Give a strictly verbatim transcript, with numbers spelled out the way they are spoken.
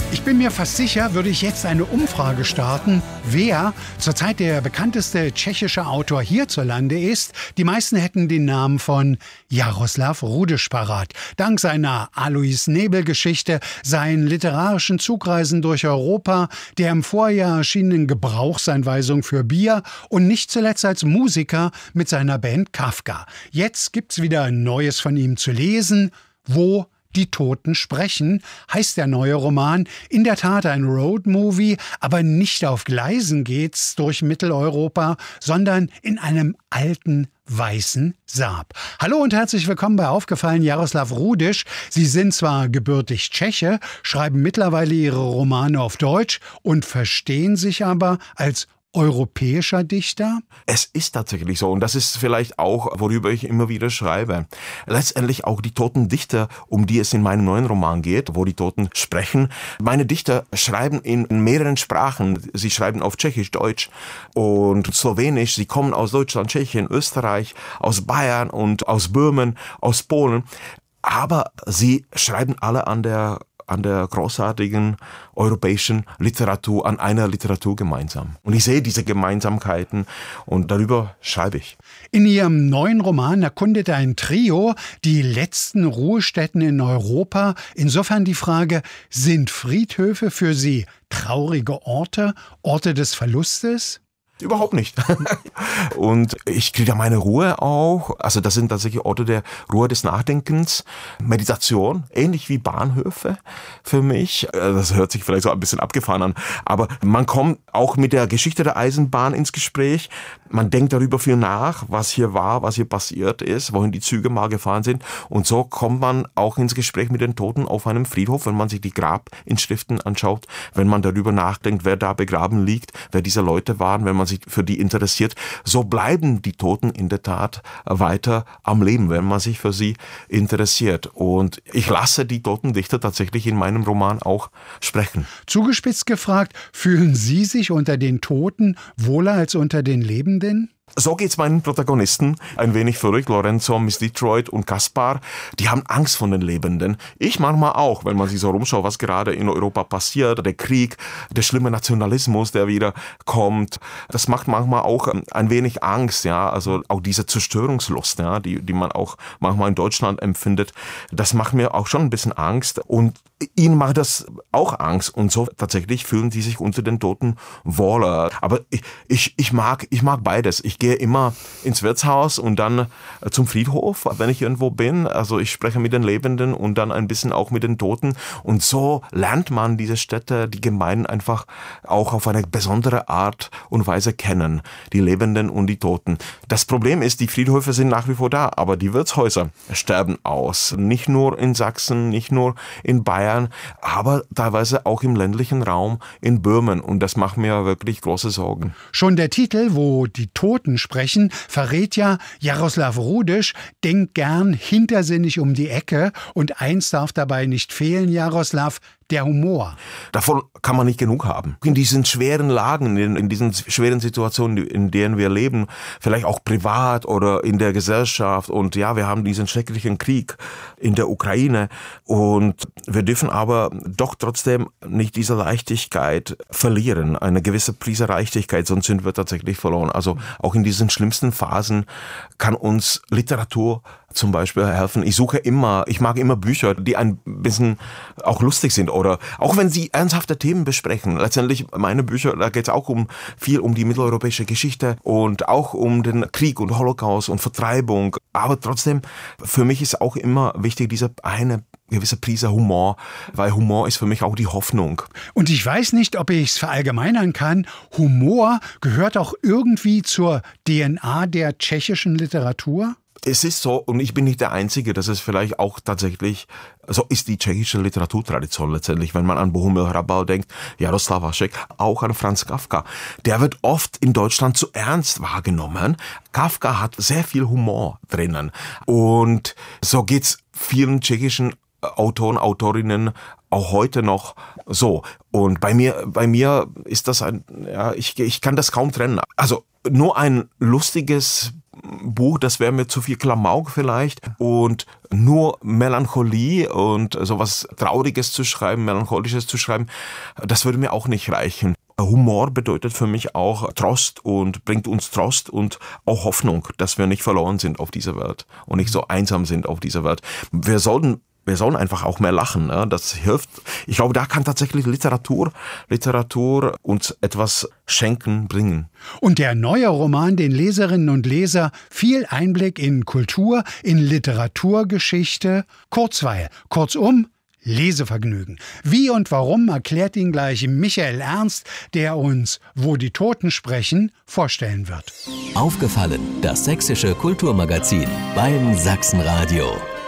Ich bin mir fast sicher, würde ich jetzt eine Umfrage starten, wer zurzeit der bekannteste tschechische Autor hierzulande ist. Die meisten hätten den Namen von Jaroslav Rudiš parat. Dank seiner Alois Nebel-Geschichte, seinen literarischen Zugreisen durch Europa, der im Vorjahr erschienenen Gebrauchsanweisung für Bier und nicht zuletzt als Musiker mit seiner Band Kafka. Jetzt gibt's wieder Neues von ihm zu lesen. Wo die Toten sprechen, heißt der neue Roman. In der Tat ein Roadmovie, aber nicht auf Gleisen geht's durch Mitteleuropa, sondern in einem alten weißen Saab. Hallo und herzlich willkommen bei Aufgefallen, Jaroslav Rudiš. Sie sind zwar gebürtig Tscheche, schreiben mittlerweile ihre Romane auf Deutsch und verstehen sich aber als europäischer Dichter? Es ist tatsächlich so und das ist vielleicht auch, worüber ich immer wieder schreibe. Letztendlich auch die toten Dichter, um die es in meinem neuen Roman geht, wo die Toten sprechen. Meine Dichter schreiben in mehreren Sprachen. Sie schreiben auf Tschechisch, Deutsch und Slowenisch. Sie kommen aus Deutschland, Tschechien, Österreich, aus Bayern und aus Böhmen, aus Polen. Aber sie schreiben alle an der an der großartigen europäischen Literatur, an einer Literatur gemeinsam. Und ich sehe diese Gemeinsamkeiten und darüber schreibe ich. In Ihrem neuen Roman erkundet ein Trio die letzten Ruhestätten in Europa. Insofern die Frage, sind Friedhöfe für Sie traurige Orte, Orte des Verlustes? Überhaupt nicht. Und ich kriege da meine Ruhe auch. Also das sind tatsächlich Orte der Ruhe des Nachdenkens, Meditation, ähnlich wie Bahnhöfe für mich. Das hört sich vielleicht so ein bisschen abgefahren an, aber man kommt auch mit der Geschichte der Eisenbahn ins Gespräch. Man denkt darüber viel nach, was hier war, was hier passiert ist, wohin die Züge mal gefahren sind. Und so kommt man auch ins Gespräch mit den Toten auf einem Friedhof, wenn man sich die Grabinschriften anschaut, wenn man darüber nachdenkt, wer da begraben liegt, wer diese Leute waren, wenn man sich für die interessiert. So bleiben die Toten in der Tat weiter am Leben, wenn man sich für sie interessiert. Und ich lasse die toten Dichter tatsächlich in meinem Roman auch sprechen. Zugespitzt gefragt, fühlen Sie sich unter den Toten wohler als unter den Lebenden? So geht's meinen Protagonisten ein wenig verrückt. Lorenzo, Miss Detroit und Kaspar, die haben Angst vor den Lebenden. Ich manchmal auch, wenn man sich so rumschaut, was gerade in Europa passiert, der Krieg, der schlimme Nationalismus, der wieder kommt. Das macht manchmal auch ein wenig Angst, ja, also auch diese Zerstörungslust, ja, die, die man auch manchmal in Deutschland empfindet. Das macht mir auch schon ein bisschen Angst und ihnen macht das auch Angst und so tatsächlich fühlen die sich unter den Toten wohler. Aber ich, ich, ich mag, ich mag beides. Ich gehe immer ins Wirtshaus und dann zum Friedhof, wenn ich irgendwo bin. Also ich spreche mit den Lebenden und dann ein bisschen auch mit den Toten. Und so lernt man diese Städte, die Gemeinden einfach auch auf eine besondere Art und Weise kennen. Die Lebenden und die Toten. Das Problem ist, die Friedhöfe sind nach wie vor da, aber die Wirtshäuser sterben aus. Nicht nur in Sachsen, nicht nur in Bayern, aber teilweise auch im ländlichen Raum in Böhmen. Und das macht mir wirklich große Sorgen. Schon der Titel, wo die Toten sprechen, verrät ja, Jaroslav Rudiš denkt gern hintersinnig um die Ecke. Und eins darf dabei nicht fehlen, Jaroslav, der Humor. Davon kann man nicht genug haben. In diesen schweren Lagen, in, in diesen schweren Situationen, in denen wir leben, vielleicht auch privat oder in der Gesellschaft. Und ja, wir haben diesen schrecklichen Krieg in der Ukraine. Und wir dürfen aber doch trotzdem nicht diese Leichtigkeit verlieren. Eine gewisse Prise Leichtigkeit, sonst sind wir tatsächlich verloren. Also auch in diesen schlimmsten Phasen kann uns Literatur zum Beispiel helfen. Ich suche immer, ich mag immer Bücher, die ein bisschen auch lustig sind oder auch wenn sie ernsthafte Themen besprechen. Letztendlich meine Bücher, da geht es auch um viel um die mitteleuropäische Geschichte und auch um den Krieg und Holocaust und Vertreibung. Aber trotzdem, für mich ist auch immer wichtig, diese eine gewisse Prise Humor, weil Humor ist für mich auch die Hoffnung. Und ich weiß nicht, ob ich es verallgemeinern kann, Humor gehört auch irgendwie zur D N A der tschechischen Literatur? Es ist so, und ich bin nicht der Einzige, dass es vielleicht auch tatsächlich, so ist die tschechische Literaturtradition letztendlich, wenn man an Bohumil Hrabal denkt, Jaroslav Hašek, auch an Franz Kafka. Der wird oft in Deutschland zu ernst wahrgenommen. Kafka hat sehr viel Humor drinnen. Und so geht's vielen tschechischen Autoren, Autorinnen auch heute noch so. Und bei mir, bei mir ist das ein, ja, ich, ich kann das kaum trennen. Also nur ein lustiges Buch, das wäre mir zu viel Klamauk vielleicht. Und nur Melancholie und sowas Trauriges zu schreiben, Melancholisches zu schreiben, das würde mir auch nicht reichen. Humor bedeutet für mich auch Trost und bringt uns Trost und auch Hoffnung, dass wir nicht verloren sind auf dieser Welt und nicht so einsam sind auf dieser Welt. Wir sollten Wir sollen einfach auch mehr lachen. Ne? Das hilft. Ich glaube, da kann tatsächlich Literatur, Literatur uns etwas schenken, bringen. Und der neue Roman den Leserinnen und Leser viel Einblick in Kultur, in Literaturgeschichte, Kurzweil, kurzum Lesevergnügen. Wie und warum erklärt ihn gleich Michael Ernst, der uns Wo die Toten sprechen vorstellen wird. Aufgefallen, das sächsische Kulturmagazin beim Sachsenradio.